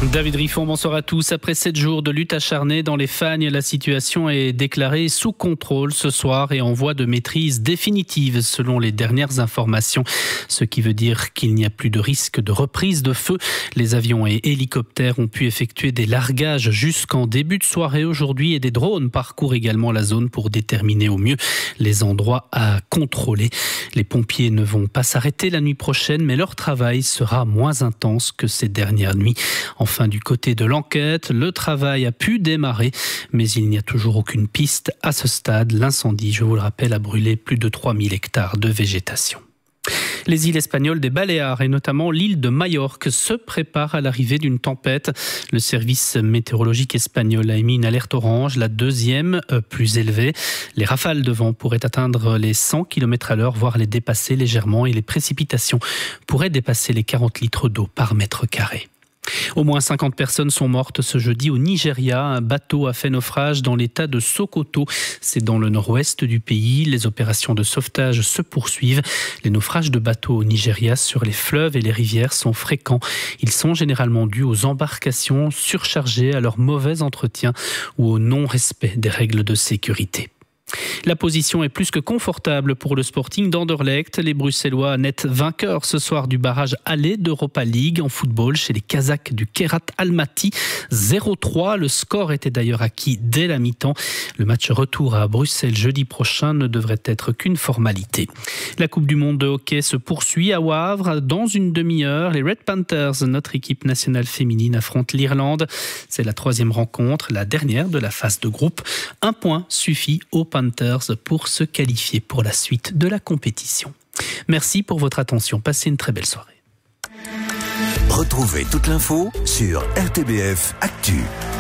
David Riffon, bonsoir à tous. Après 7 jours de lutte acharnée dans les Fagnes, la situation est déclarée sous contrôle ce soir et en voie de maîtrise définitive selon les dernières informations. Ce qui veut dire qu'il n'y a plus de risque de reprise de feu. Les avions et hélicoptères ont pu effectuer des largages jusqu'en début de soirée aujourd'hui et des drones parcourent également la zone pour déterminer au mieux les endroits à contrôler. Les pompiers ne vont pas s'arrêter la nuit prochaine, mais leur travail sera moins intense que ces dernières nuits. Enfin, du côté de l'enquête, le travail a pu démarrer, mais il n'y a toujours aucune piste à ce stade. L'incendie, je vous le rappelle, a brûlé plus de 3000 hectares de végétation. Les îles espagnoles des Baléares et notamment l'île de Majorque se préparent à l'arrivée d'une tempête. Le service météorologique espagnol a émis une alerte orange, la deuxième plus élevée. Les rafales de vent pourraient atteindre les 100 km/h, voire les dépasser légèrement, et les précipitations pourraient dépasser les 40 litres d'eau par mètre carré. Au moins 50 personnes sont mortes ce jeudi au Nigeria. Un bateau a fait naufrage dans l'état de Sokoto. C'est dans le nord-ouest du pays. Les opérations de sauvetage se poursuivent. Les naufrages de bateaux au Nigeria sur les fleuves et les rivières sont fréquents. Ils sont généralement dus aux embarcations surchargées, à leur mauvais entretien ou au non-respect des règles de sécurité. La position est plus que confortable pour le Sporting d'Anderlecht. Les Bruxellois nettent vainqueurs ce soir du barrage aller d'Europa League en football chez les Kazakhs du Kairat Almaty. 0-3, le score était d'ailleurs acquis dès la mi-temps. Le match retour à Bruxelles jeudi prochain ne devrait être qu'une formalité. La Coupe du Monde de hockey se poursuit à Wavre. Dans une demi-heure, les Red Panthers, notre équipe nationale féminine, affrontent l'Irlande. C'est la 3e rencontre, la dernière de la phase de groupe. Un point suffit aux Panthers pour se qualifier pour la suite de la compétition. Merci pour votre attention. Passez une très belle soirée. Retrouvez toute l'info sur RTBF Actu.